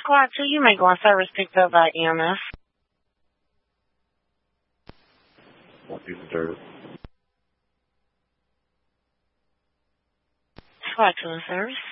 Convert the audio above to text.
Squad 2, you may go on service picked up by EMS. What piece of dirt? Squad 2 in service.